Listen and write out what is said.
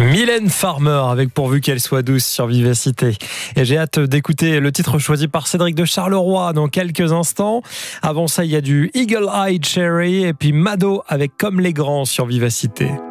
Mylène Farmer avec Pourvu qu'elle soit douce sur Vivacité. Et j'ai hâte d'écouter le titre choisi par Cédric de Charleroi dans quelques instants. Avant ça, il y a du Eagle Eye Cherry et puis Mado avec Comme les Grands sur Vivacité.